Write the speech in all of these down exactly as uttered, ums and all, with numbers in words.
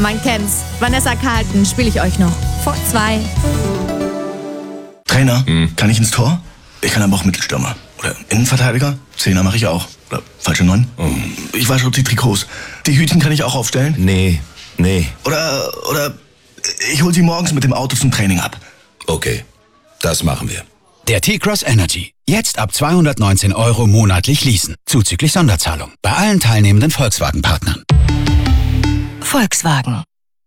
Man kennt's. Vanessa Carlton spiele ich euch noch. Vor zwei. Trainer, hm. kann ich ins Tor? Ich kann aber auch Mittelstürmer. Oder Innenverteidiger? Zehner mache ich auch. Oder falsche Neun? Oh. Ich wasche auch die Trikots. Die Hütchen kann ich auch aufstellen? Nee, nee. Oder, oder ich hol sie morgens mit dem Auto zum Training ab. Okay, das machen wir. Der T-Cross Energy. Jetzt ab zweihundertneunzehn Euro monatlich leasen. Zuzüglich Sonderzahlung. Bei allen teilnehmenden Volkswagen-Partnern. Volkswagen.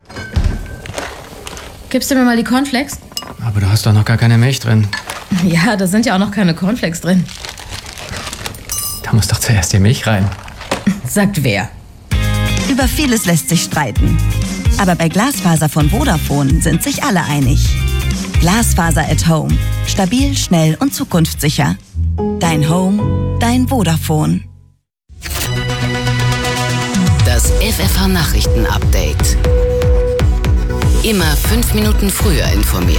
Gibst du mir mal die Cornflakes? Aber du hast doch noch gar keine Milch drin. Ja, da sind ja auch noch keine Cornflakes drin. Da muss doch zuerst die Milch rein. Sagt wer? Über vieles lässt sich streiten. Aber bei Glasfaser von Vodafone sind sich alle einig. Glasfaser at Home. Stabil, schnell und zukunftssicher. Dein Home, dein Vodafone. Das F F H-Nachrichten-Update. Immer fünf Minuten früher informiert.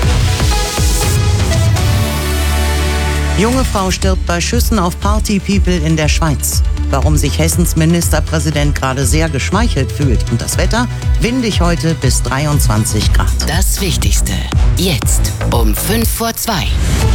Junge Frau stirbt bei Schüssen auf Party-People in der Schweiz. Warum sich Hessens Ministerpräsident gerade sehr geschmeichelt fühlt. Und das Wetter? Windig heute bis dreiundzwanzig Grad. Das Wichtigste. Jetzt um fünf vor zwei.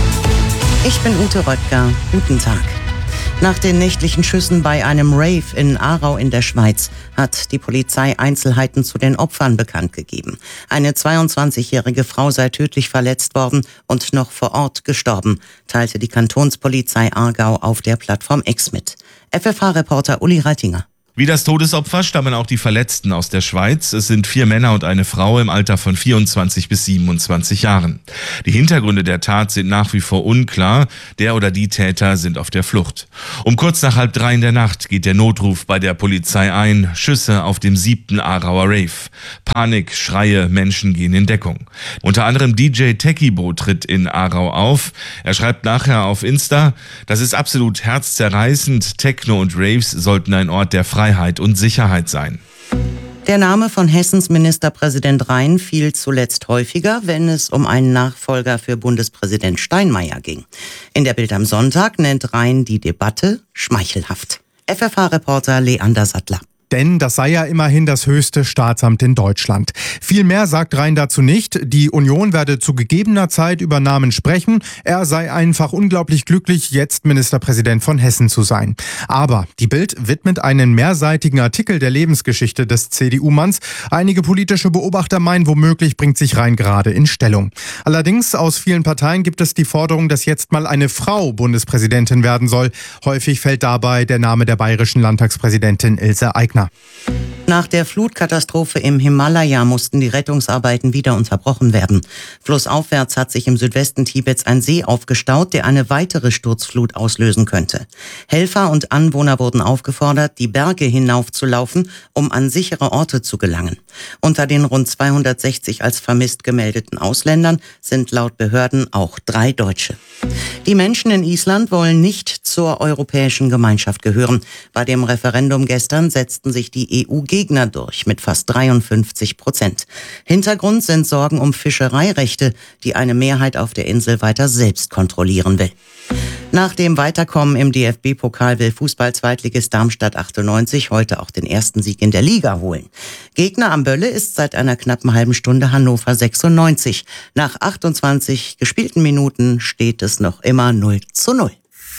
Ich bin Ute Röttger. Guten Tag. Nach den nächtlichen Schüssen bei einem Rave in Aarau in der Schweiz hat die Polizei Einzelheiten zu den Opfern bekannt gegeben. Eine zweiundzwanzigjährige Frau sei tödlich verletzt worden und noch vor Ort gestorben, teilte die Kantonspolizei Aargau auf der Plattform X mit. F F H-Reporter Uli Reitinger. Wie das Todesopfer stammen auch die Verletzten aus der Schweiz. Es sind vier Männer und eine Frau im Alter von vierundzwanzig bis siebenundzwanzig Jahren. Die Hintergründe der Tat sind nach wie vor unklar. Der oder die Täter sind auf der Flucht. Um kurz nach halb drei in der Nacht geht der Notruf bei der Polizei ein. Schüsse auf dem siebten Aarauer Rave. Panik, Schreie, Menschen gehen in Deckung. Unter anderem D J Techibo tritt in Aarau auf. Er schreibt nachher auf Insta: Das ist absolut herzzerreißend. Techno und Raves sollten ein Ort der Freiheit und Sicherheit sein. Der Name von Hessens Ministerpräsident Rhein fiel zuletzt häufiger, wenn es um einen Nachfolger für Bundespräsident Steinmeier ging. In der Bild am Sonntag nennt Rhein die Debatte schmeichelhaft. F F H-Reporter Leander Sattler. Denn das sei ja immerhin das höchste Staatsamt in Deutschland. Viel mehr sagt Rhein dazu nicht. Die Union werde zu gegebener Zeit über Namen sprechen. Er sei einfach unglaublich glücklich, jetzt Ministerpräsident von Hessen zu sein. Aber die Bild widmet einen mehrseitigen Artikel der Lebensgeschichte des C D U-Manns. Einige politische Beobachter meinen, womöglich bringt sich Rhein gerade in Stellung. Allerdings aus vielen Parteien gibt es die Forderung, dass jetzt mal eine Frau Bundespräsidentin werden soll. Häufig fällt dabei der Name der bayerischen Landtagspräsidentin Ilse Aigner. Nach der Flutkatastrophe im Himalaya mussten die Rettungsarbeiten wieder unterbrochen werden. Flussaufwärts hat sich im Südwesten Tibets ein See aufgestaut, der eine weitere Sturzflut auslösen könnte. Helfer und Anwohner wurden aufgefordert, die Berge hinaufzulaufen, um an sichere Orte zu gelangen. Unter den rund zweihundertsechzig als vermisst gemeldeten Ausländern sind laut Behörden auch drei Deutsche. Die Menschen in Island wollen nicht zur Europäischen Gemeinschaft gehören. Bei dem Referendum gestern setzten sich die E U-Gegner durch mit fast dreiundfünfzig Prozent. Hintergrund sind Sorgen um Fischereirechte, die eine Mehrheit auf der Insel weiter selbst kontrollieren will. Nach dem Weiterkommen im D F B-Pokal will Fußball-Zweitligist Darmstadt achtundneunzig heute auch den ersten Sieg in der Liga holen. Gegner am Bölle ist seit einer knappen halben Stunde Hannover sechsundneunzig. Nach achtundzwanzig gespielten Minuten steht es noch immer null zu null.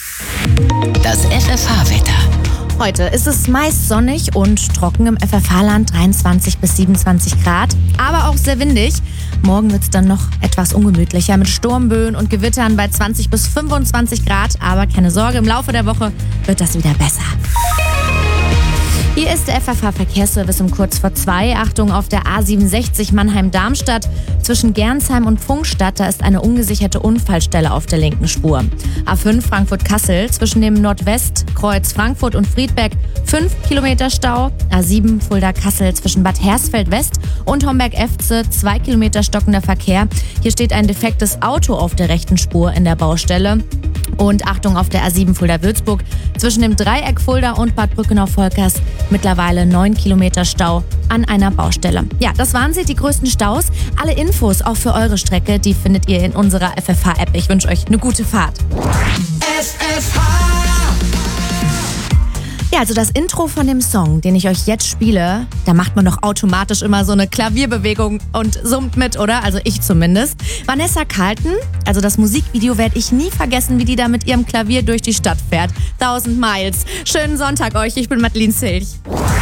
Das F F H-Wetter. Heute ist es meist sonnig und trocken im F F H-Land, dreiundzwanzig bis siebenundzwanzig Grad, aber auch sehr windig. Morgen wird es dann noch etwas ungemütlicher mit Sturmböen und Gewittern bei zwanzig bis fünfundzwanzig Grad. Aber keine Sorge, im Laufe der Woche wird das wieder besser. Hier ist der F F H-Verkehrsservice um kurz vor zwei. Achtung auf der A siebenundsechzig Mannheim-Darmstadt. Zwischen Gernsheim und Pfungstadt, da ist eine ungesicherte Unfallstelle auf der linken Spur. A fünf Frankfurt-Kassel, zwischen dem Nordwestkreuz Frankfurt und Friedberg fünf Kilometer Stau. A sieben Fulda-Kassel zwischen Bad Hersfeld-West und Homberg-Efze zwei Kilometer stockender Verkehr. Hier steht ein defektes Auto auf der rechten Spur in der Baustelle. Und Achtung auf der A sieben Fulda-Würzburg, zwischen dem Dreieck Fulda und Bad Brückenau-Volkers mittlerweile neun Kilometer Stau an einer Baustelle. Ja, das waren sie, die größten Staus. Alle Infos auch für eure Strecke, die findet ihr in unserer F F H-App. Ich wünsche euch eine gute Fahrt. F F H. Ja, also das Intro von dem Song, den ich euch jetzt spiele, da macht man doch automatisch immer so eine Klavierbewegung und summt mit, oder? Also ich zumindest. Vanessa Carlton, also das Musikvideo werde ich nie vergessen, wie die da mit ihrem Klavier durch die Stadt fährt. Thousand Miles. Schönen Sonntag euch, ich bin Madeline Zilch.